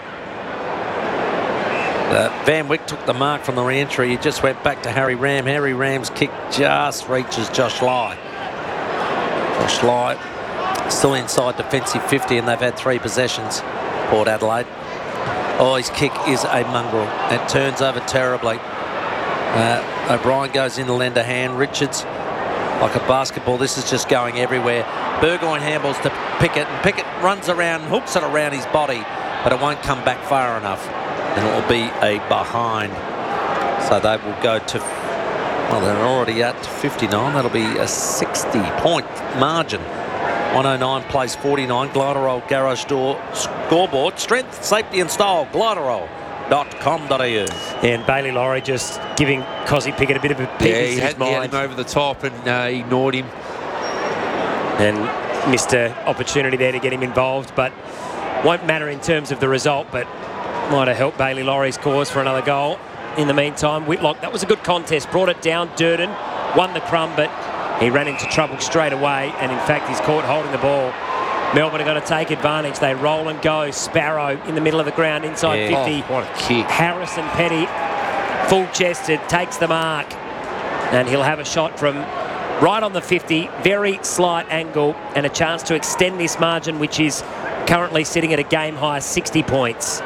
Uh, Van Wyck took the mark from the re-entry. He just went back to Harry Ram. Harry Ram's kick just reaches Josh Lai. Josh Lai still inside defensive fifty, and they've had three possessions, Port Adelaide. Oh, his kick is a mongrel. It turns over terribly. Uh, O'Brien goes in to lend a hand. Richards, like a basketball, this is just going everywhere. Burgoyne handballs to Pickett, and Pickett runs around, hooks it around his body, but it won't come back far enough, and it will be a behind. So they will go to, well, they're already at fifty-nine. That'll be a sixty-point margin. one oh nine plays forty-nine. Gliderol Garage Door scoreboard. Strength, safety and style. Gliderol dot com dot a u. And Bailey Laurie just giving Cozzy Pickett a bit of a peek Yeah, in he his had, he mind. had him over the top and uh, ignored him. And missed an opportunity there to get him involved, but won't matter in terms of the result, but might have helped Bailey Laurie's cause for another goal. In the meantime, Whitlock, that was a good contest, brought it down. Durden won the crumb, but he ran into trouble straight away, and in fact he's caught holding the ball. Melbourne are going to take advantage. They roll and go. Sparrow in the middle of the ground inside Yeah. fifty. Oh, what a kick. Harrison Petty, full-chested, takes the mark, and he'll have a shot from right on the fifty. Very slight angle and a chance to extend this margin, which is currently sitting at a game-high sixty points.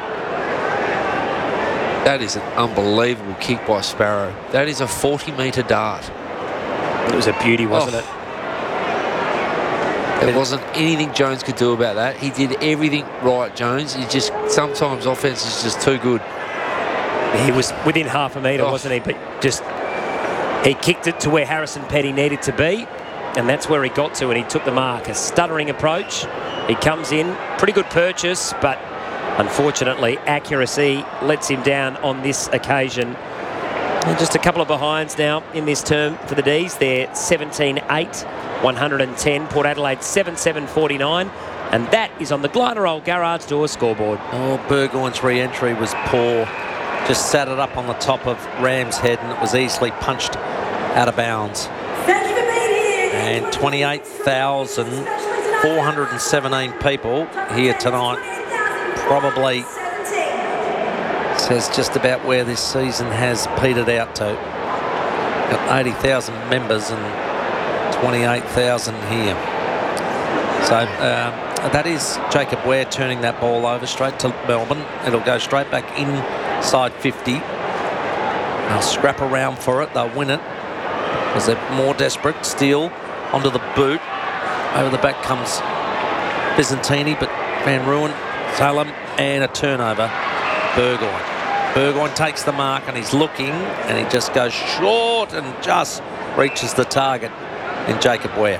That is an unbelievable kick by Sparrow. That is a forty metre dart. It was a beauty, wasn't Oh. it? There wasn't anything Jones could do about that. He did everything right, Jones. He just, sometimes offense is just too good. He was within half a metre, Oh. wasn't he? But just, he kicked it to where Harrison Petty needed to be, and that's where he got to, and he took the mark. A stuttering approach. He comes in, pretty good purchase, but unfortunately, accuracy lets him down on this occasion. And just a couple of behinds now in this term for the D's. They're seventeen eight, one hundred ten. Port Adelaide seven seven forty-nine. And that is on the Gliderol Garage Door scoreboard. Oh, Burgoyne's re-entry was poor. Just sat it up on the top of Ram's head, and it was easily punched out of bounds. And twenty-eight thousand four hundred seventeen people here tonight. Probably says just about where this season has petered out to. Got eighty thousand members and twenty-eight thousand here. So um, that is Jacob Ware turning that ball over straight to Melbourne. It'll go straight back inside fifty. They'll scrap around for it. They'll win it because they're more desperate. Steele onto the boot. Over the back comes Byzantini, but Van Ruin, Salem, and a turnover. Burgoyne. Burgoyne takes the mark and he's looking, and he just goes short and just reaches the target in Jacob Ware.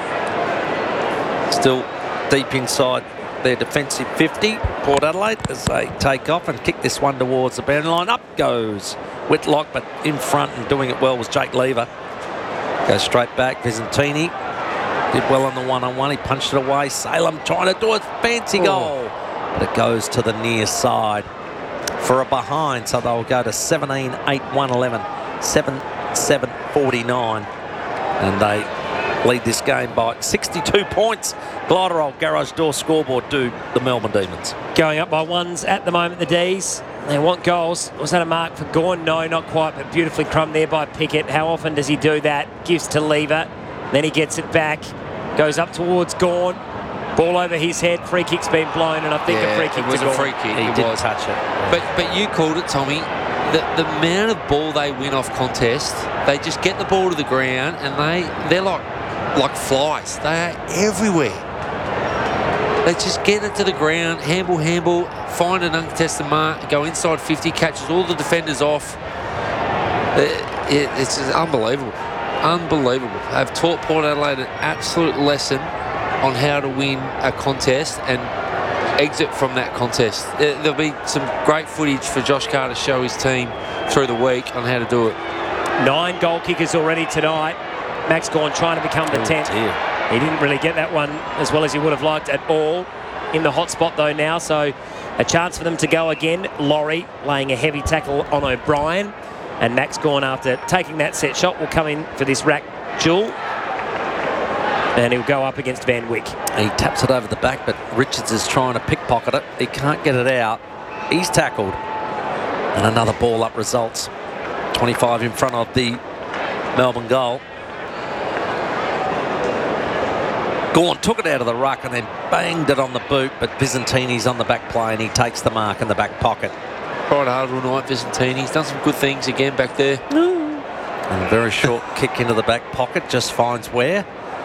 Still deep inside their defensive fifty. Port Adelaide as they take off and kick this one towards the boundary line. Up goes Whitlock, but in front and doing it well was Jake Lever. Goes straight back. Byzantini did well on the one-on-one. He punched it away. Salem trying to do a fancy goal, but it goes to the near side for a behind, so they'll go to seventeen eight one eleven, seven seven forty-nine, and they lead this game by sixty-two points. Gliderol Garage Door scoreboard do the Melbourne Demons. Going up by ones at the moment, the D's. They want goals. Was that a mark for Gawn? No, not quite, but beautifully crumbed there by Pickett. How often does he do that? Gives to Lever. Then he gets it back. Goes up towards Gawn. Ball over his head. Free kick's been blown, and I think Yeah, a free kick it was to a Gawn. free kick. He It didn't was. touch it. But but you called it, Tommy. The, the amount of ball they win off contest, they just get the ball to the ground and they, they're like, like flies. They are everywhere. They just get it to the ground, handball, handball, find an uncontested mark, go inside fifty, catches all the defenders off. It, it, it's unbelievable. Unbelievable. They've taught Port Adelaide an absolute lesson on how to win a contest and exit from that contest. There- There'll be some great footage for Josh Carr to show his team through the week on how to do it. Nine goal kickers already tonight. Max Gawn trying to become the Oh, tenth. dear. He didn't really get that one as well as he would have liked at all. In the hot spot though now, so a chance for them to go again. Laurie laying a heavy tackle on O'Brien, and Max Gawn, after taking that set shot, will come in for this rack duel, and he'll go up against Van Wyck. He taps it over the back, but Richards is trying to pickpocket it. He can't get it out. He's tackled. And another ball up results. twenty-five in front of the Melbourne goal. Gawn took it out of the ruck and then banged it on the boot, but Byzantini's on the back play and he takes the mark in the back pocket. Right hard all night, Byzantini. He's done some good things again back there. And a very short kick into the back pocket just finds Ware.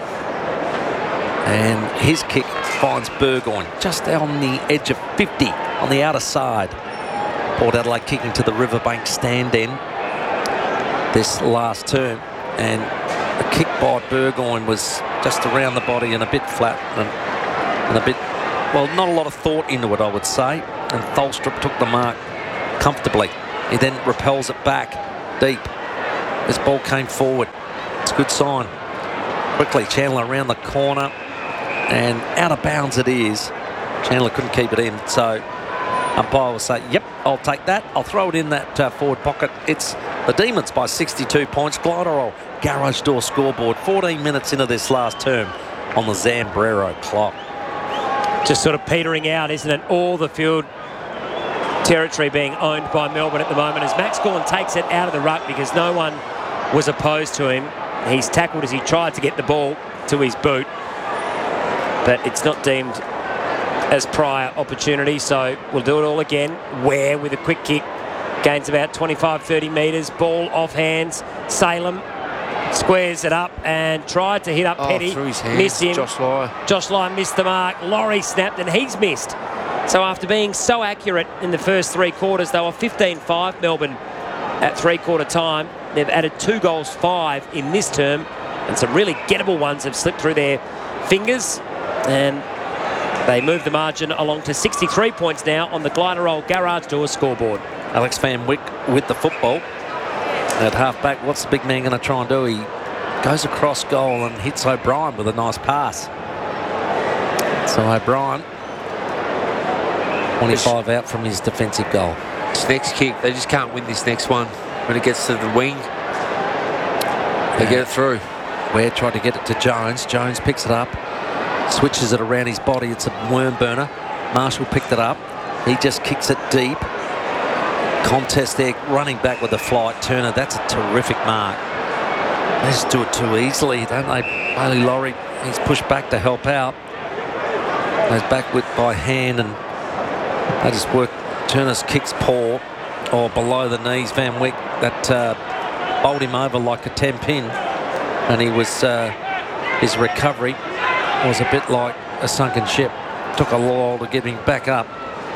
And his kick finds Burgoyne just on the edge of fifty on the outer side. Port Adelaide kicking to the Riverbank stand end. this last term, and the kick by Burgoyne was just around the body and a bit flat and, and a bit, well, not a lot of thought into it, I would say. And Tholstrup took the mark comfortably. He then repels it back deep. This ball came forward. It's a good sign. Quickly, Chandler around the corner, and out of bounds it is. Chandler couldn't keep it in, so umpire will say, yep, I'll take that. I'll throw it in that uh, forward pocket. It's the Demons by sixty-two points. Gliderol Garage Door scoreboard. fourteen minutes into this last term on the Zambrero clock. Just sort of petering out, isn't it? All the field territory being owned by Melbourne at the moment as Max Gawn takes it out of the ruck because no one was opposed to him. He's tackled as he tried to get the ball to his boot, but it's not deemed as prior opportunity, so we'll do it all again. Ware with a quick kick, gains about twenty-five, thirty metres, ball off hands. Salem squares it up and tried to hit up oh, Petty. Through his hands, missed him. Josh Lye. Josh Lye missed the mark. Laurie snapped and he's missed. So after being so accurate in the first three quarters, they were fifteen five Melbourne at three-quarter time. They've added two goals, five in this term, and some really gettable ones have slipped through their fingers. And they move the margin along to sixty-three points now on the Gliderol Garage Door scoreboard. Alex Van Wyk with the football. At half-back, what's the big man going to try and do? He goes across goal and hits O'Brien with a nice pass. So O'Brien, twenty-five out from his defensive goal. This next kick, they just can't win this next one. When it gets to the wing, they get it through. Ware tried to get it to Jones. Jones picks it up, switches it around his body. It's a worm burner. Marshall picked it up. He just kicks it deep. Contest there, running back with the flight. Turner, that's a terrific mark. They just do it too easily, don't they? Bailey Laurie, he's pushed back to help out. Goes back with by hand, and they just work. Turner's kicks poor, or below the knees. Van Wyk, that uh, bowled him over like a ten pin, and he was uh, his recovery was a bit like a sunken ship. Took a while to get him back up,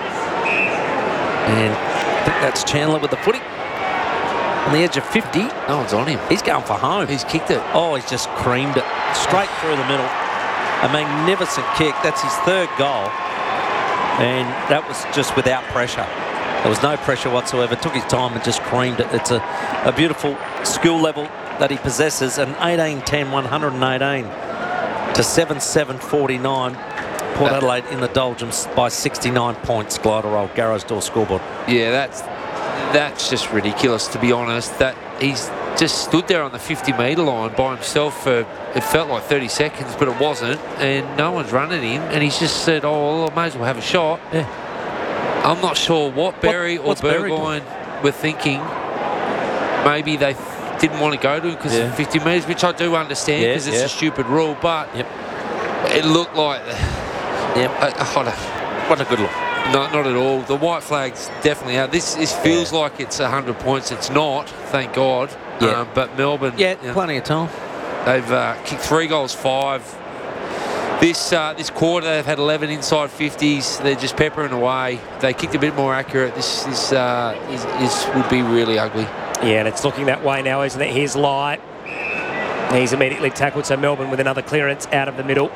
and I think that's Chandler with the footy on the edge of fifty. No one's on him. He's going for home. He's kicked it. Oh, he's just creamed it straight through the middle. A magnificent kick. That's his third goal, and that was just without pressure. There was no pressure whatsoever. Took his time and just creamed it. It's a, a beautiful skill level that he possesses. An eighteen ten, one hundred eighteen to seven seven forty-nine. Port Adelaide in the doldrums by sixty-nine points. Gliderol Garage Door scoreboard. Yeah, that's that's just ridiculous, to be honest. That he's just stood there on the fifty metre line by himself for, it felt like thirty seconds, but it wasn't, and no one's running him, and he's just said, oh, well, I may as well have a shot. Yeah. I'm not sure what Berry what, or Burgoyne were thinking. Maybe they th- didn't want to go to him because yeah. of fifty metres, which I do understand because yeah, it's yeah. a stupid rule, but yep. it looked like... Yep. I, I, what a good look. No, not at all. The white flag's definitely out. This, this feels yeah. like it's one hundred points. It's not, thank God. Yeah. Um, but Melbourne... Yeah, you know, plenty of time. They've uh, kicked three goals, five. This uh, this quarter, they've had eleven inside fifties. They're just peppering away. They kicked a bit more accurate. This, this is, is, is would be really ugly. Yeah, and it's looking that way now, isn't it? Here's Lye. He's immediately tackled, so Melbourne with another clearance out of the middle.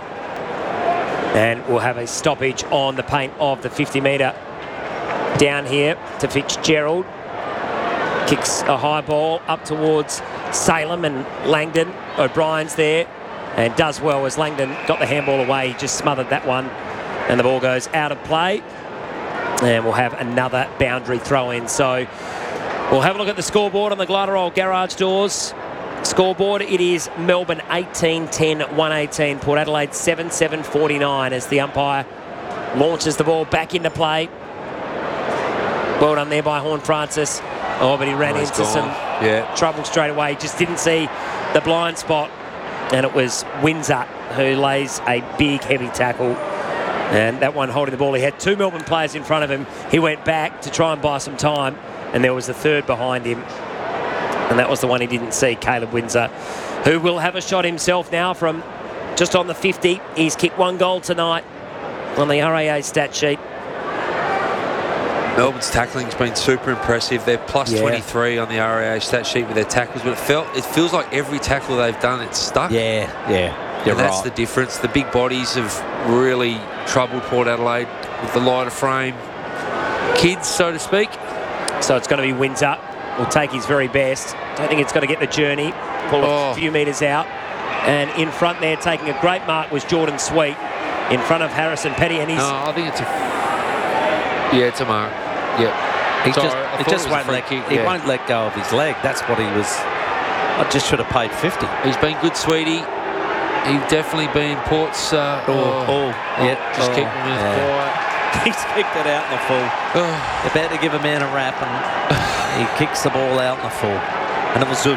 And we'll have a stoppage on the paint of the fifty metre down here to Fitzgerald. Kicks a high ball up towards Salem and Langdon. O'Brien's there and does well as Langdon got the handball away. He just smothered that one and the ball goes out of play. And we'll have another boundary throw in. So we'll have a look at the scoreboard on the Gliderol Garage Doors scoreboard. It is Melbourne eighteen ten, one eighteen. Port Adelaide seven seven forty-nine as the umpire launches the ball back into play. Well done there by Horn Francis. Oh, but he ran Nice into gone. some yeah. trouble straight away. Just didn't see the blind spot. And it was Windsor who lays a big, heavy tackle. And that one holding the ball. He had two Melbourne players in front of him. He went back to try and buy some time. And there was the third behind him. And that was the one he didn't see, Caleb Windsor, who will have a shot himself now from just on the fifty. He's kicked one goal tonight on the R A A stat sheet. Melbourne's tackling's been super impressive. They're plus Yeah. twenty-three on the R A A stat sheet with their tackles, but it felt it feels like every tackle they've done, it's stuck. Yeah, yeah. You're and that's right. the difference. The big bodies have really troubled Port Adelaide with the lighter frame kids, so to speak. So it's going to be Windsor. Will take his very best. Don't think it's going to get the journey. Pull Oh. a few metres out. And in front there, taking a great mark, was Jordan Sweet in front of Harrison Petty. And he's... No, I think it's a... Yeah, it's a mark. Yeah. He Sorry, just, I he thought just it was a won't free let, kick, he yeah. won't let go of his leg. That's what he was. I just should have paid fifty. He's been good, sweetie. He's definitely been Port's... Uh, Oh, oh, yeah. Just oh, keep him yeah. quiet. He's kicked it out in the full. Oh. About to give a man a wrap, and he kicks the ball out in the full. And it was good.